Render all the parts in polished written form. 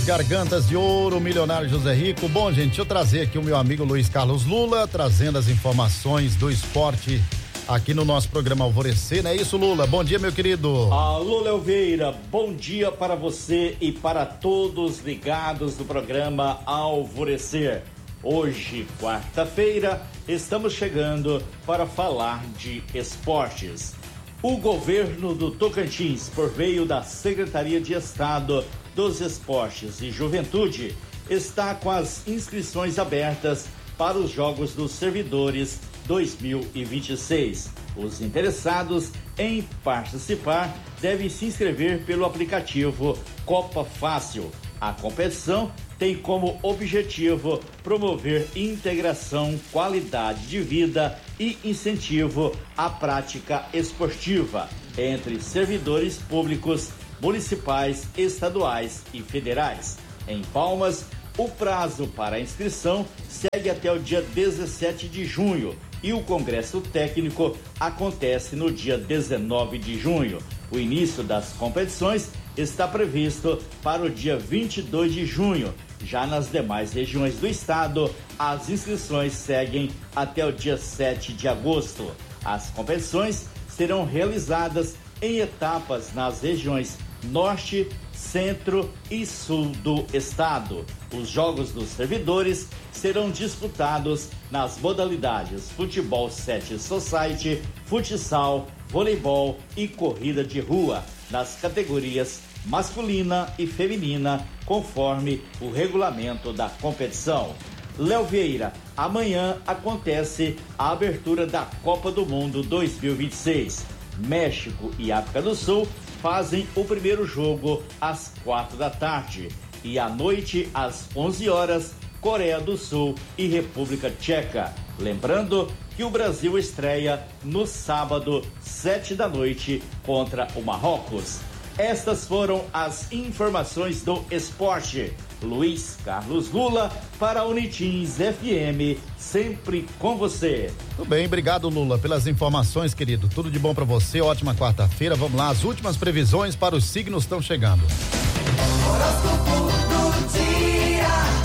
Gargantas de Ouro, milionário José Rico. Bom, gente, deixa eu trazer aqui o meu amigo Luiz Carlos Lula, trazendo as informações do esporte aqui no nosso programa Alvorecer, não é isso, Lula? Bom dia, meu querido. Alô, Leoveira, bom dia para você e para todos ligados no programa Alvorecer. Hoje, quarta-feira, estamos chegando para falar de esportes. O governo do Tocantins, por meio da Secretaria de Estado dos Esportes e Juventude, está com as inscrições abertas para os Jogos dos Servidores 2026. Os interessados em participar devem se inscrever pelo aplicativo Copa Fácil. A competição tem como objetivo promover integração, qualidade de vida e incentivo à prática esportiva entre servidores públicos, municipais, estaduais e federais. Em Palmas, o prazo para a inscrição segue até o dia 17 de junho e o Congresso Técnico acontece no dia 19 de junho. O início das competições está previsto para o dia 22 de junho. Já nas demais regiões do estado, as inscrições seguem até o dia 7 de agosto. As competições serão realizadas em etapas nas regiões Norte, Centro e Sul do estado. Os Jogos dos Servidores serão disputados nas modalidades Futebol 7 Society, Futsal, Voleibol e Corrida de Rua, nas categorias masculina e feminina, conforme o regulamento da competição. Léo Vieira, amanhã acontece a abertura da Copa do Mundo 2026. México e África do Sul fazem o primeiro jogo às 16h e à noite às 11h, Coreia do Sul e República Tcheca. Lembrando que o Brasil estreia no sábado, 19h, contra o Marrocos. Estas foram as informações do esporte. Luiz Carlos Lula para a Unitins FM, sempre com você. Tudo bem, obrigado, Lula, pelas informações, querido. Tudo de bom para você, ótima quarta-feira. Vamos lá, as últimas previsões para os signos estão chegando. Horóscopo do dia.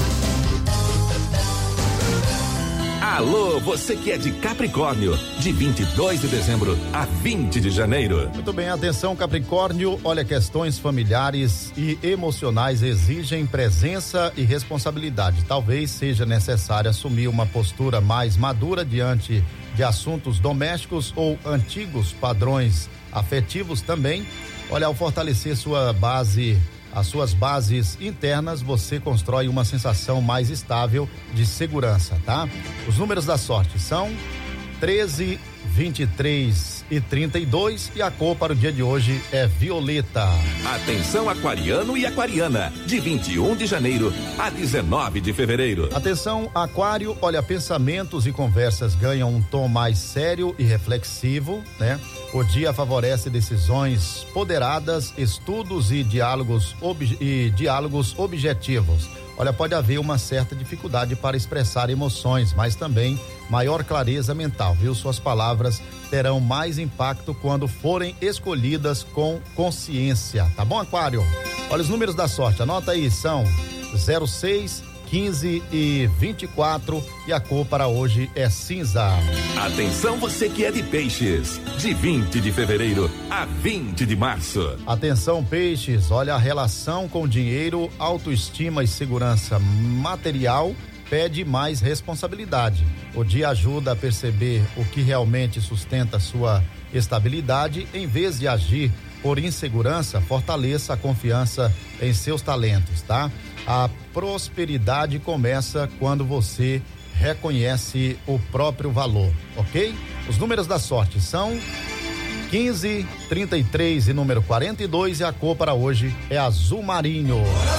Alô, você que é de Capricórnio, de 22 de dezembro a 20 de janeiro. Muito bem, atenção, Capricórnio. Olha, questões familiares e emocionais exigem presença e responsabilidade. Talvez seja necessário assumir uma postura mais madura diante de assuntos domésticos ou antigos padrões afetivos também. Olha, ao fortalecer as suas bases internas, você constrói uma sensação mais estável de segurança, tá? Os números da sorte são 13, 23 e 32 e a cor para o dia de hoje é violeta. Atenção, aquariano e aquariana, de 21 de janeiro a 19 de fevereiro. Atenção, aquário, olha, pensamentos e conversas ganham um tom mais sério e reflexivo, né? O dia favorece decisões ponderadas, estudos e diálogos objetivos. Olha, pode haver uma certa dificuldade para expressar emoções, mas também maior clareza mental, viu? Suas palavras terão mais impacto quando forem escolhidas com consciência, tá bom, aquário? Olha, os números da sorte, anota aí, são 06, 15 e 24 e a cor para hoje é cinza. Atenção, você que é de peixes, de 20 de fevereiro a 20 de março. Atenção, peixes, olha, a relação com dinheiro, autoestima e segurança material pede mais responsabilidade. O dia ajuda a perceber o que realmente sustenta sua estabilidade. Em vez de agir por insegurança, fortaleça a confiança em seus talentos, tá? A prosperidade começa quando você reconhece o próprio valor, ok? Os números da sorte são 15, 33 e número 42 e a cor para hoje é azul marinho.